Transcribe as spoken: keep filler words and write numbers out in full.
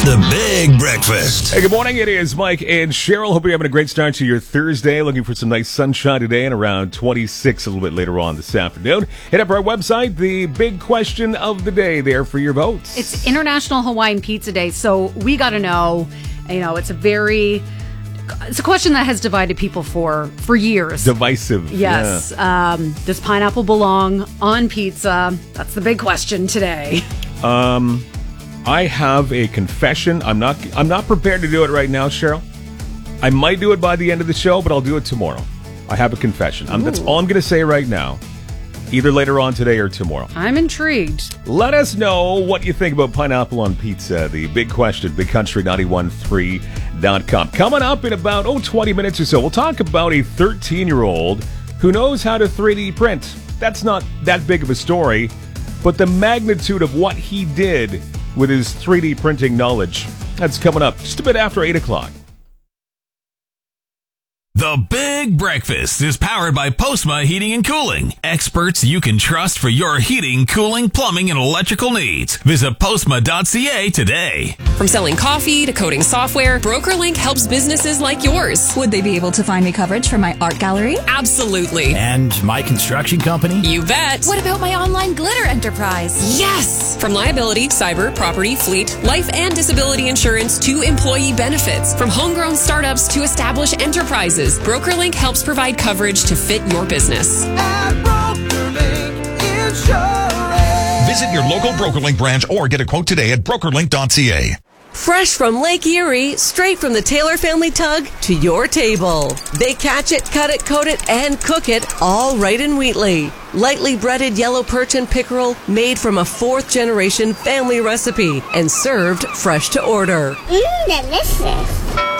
The Big Breakfast. Hey, good morning. It is Mike and Cheryl. Hope you're having a great start to your Thursday. Looking for some nice sunshine today and around twenty-six a little bit later on this afternoon. Hit up our website, the big question of the day there for your votes. It's International Hawaiian Pizza Day, so we got to know, you know, it's a very, it's a question that has divided people for, for years. Divisive. Yes. Yeah. Um, does pineapple belong on pizza? That's the big question today. Um... I have a confession. I'm not I'm not prepared to do it right now, Cheryl. I might do it by the end of the show, but I'll do it tomorrow. I have a confession. Um, that's all I'm going to say right now, either later on today or tomorrow. I'm intrigued. Let us know what you think about pineapple on pizza. The big question, big country nine one three dot com. Coming up in about, oh, twenty minutes or so, we'll talk about a thirteen-year-old who knows how to three D print. That's not that big of a story, but the magnitude of what he did with his three D printing knowledge. That's coming up just a bit after eight o'clock. The Big Breakfast is powered by Postma Heating and Cooling. Experts you can trust for your heating, cooling, plumbing, and electrical needs. Visit postma dot c a today. From selling coffee to coding software, BrokerLink helps businesses like yours. Would they be able to find me coverage for my art gallery? Absolutely. And my construction company? You bet. What about my online glitter enterprise? Yes! From liability, cyber, property, fleet, life and disability insurance to employee benefits. From homegrown startups to established enterprises, BrokerLink helps provide coverage to fit your business. Visit your local BrokerLink branch or get a quote today at broker link dot c a. Fresh from Lake Erie, straight from the Taylor family tug to your table. They catch it, cut it, coat it, and cook it all right in Wheatley. Lightly breaded yellow perch and pickerel made from a fourth generation family recipe and served fresh to order. Mmm, delicious.